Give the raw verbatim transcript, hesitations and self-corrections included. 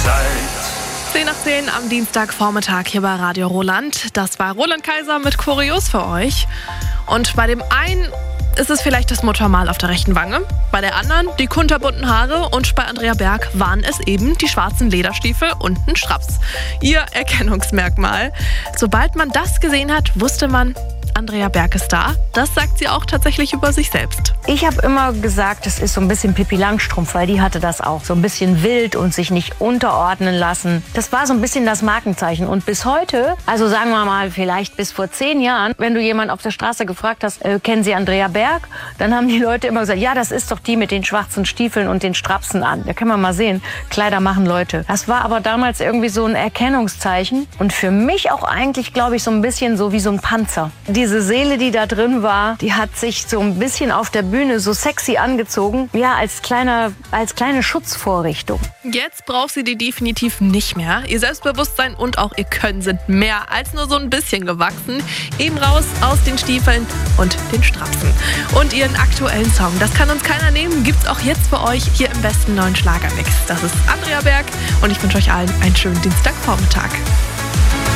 zehn nach zehn am Dienstagvormittag hier bei Radio Roland. Das war Roland Kaiser mit Kurios für euch. Und bei dem einen ist es vielleicht das Muttermal auf der rechten Wange, bei der anderen die kunterbunten Haare und bei Andrea Berg waren es eben die schwarzen Lederstiefel und ein Straps. Ihr Erkennungsmerkmal. Sobald man das gesehen hat, wusste man, Andrea Berg ist da. Das sagt sie auch tatsächlich über sich selbst. Ich habe immer gesagt, es ist so ein bisschen Pippi Langstrumpf, weil die hatte das auch. So ein bisschen wild und sich nicht unterordnen lassen. Das war so ein bisschen das Markenzeichen. Und bis heute, also sagen wir mal vielleicht bis vor zehn Jahren, wenn du jemanden auf der Straße gefragt hast, äh, kennen Sie Andrea Berg? Dann haben die Leute immer gesagt, ja, das ist doch die mit den schwarzen Stiefeln und den Strapsen an. Da kann man mal sehen, Kleider machen Leute. Das war aber damals irgendwie so ein Erkennungszeichen. Und für mich auch eigentlich, glaube ich, so ein bisschen so wie so ein Panzer. Diese Seele, die da drin war, die hat sich so ein bisschen auf der Bühne so sexy angezogen, ja, als, kleiner, als kleine Schutzvorrichtung. Jetzt braucht sie die definitiv nicht mehr. Ihr Selbstbewusstsein und auch ihr Können sind mehr als nur so ein bisschen gewachsen. Eben raus aus den Stiefeln und den Strapsen. Und ihren aktuellen Song, das kann uns keiner nehmen, gibt's auch jetzt für euch hier im besten neuen Schlagermix. Das ist Andrea Berg und ich wünsche euch allen einen schönen Dienstagvormittag.